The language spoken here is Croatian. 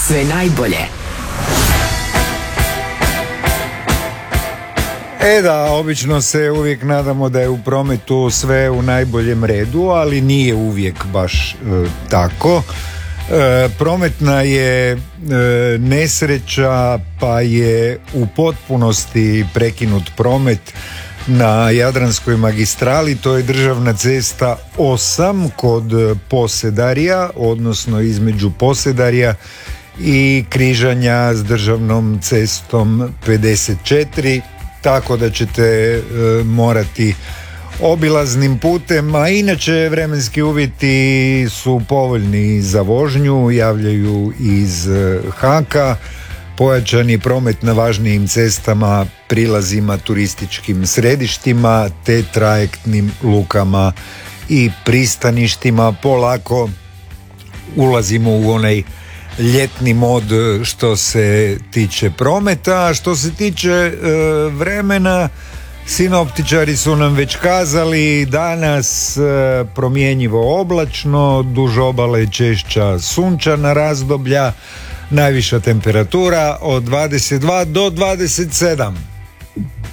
Sve najbolje. Da, obično se uvijek nadamo da je u prometu sve u najboljem redu, ali nije uvijek baš tako. Prometna je nesreća, pa je u potpunosti prekinut promet na Jadranskoj magistrali. To je državna cesta 8 kod Posedarja, odnosno između Posedarja i križanja s državnom cestom 54, tako da ćete morati obilaznim putem, a inače vremenski uvjeti su povoljni za vožnju, javljaju iz HAK-a, pojačani promet na važnijim cestama, prilazima turističkim središtima te trajektnim lukama i pristaništima. Polako ulazimo u onaj ljetni mod što se tiče prometa, a što se tiče vremena, sinoptičari su nam već kazali danas promjenjivo oblačno, duž obale češća sunčana razdoblja, najviša temperatura od 22 do 27.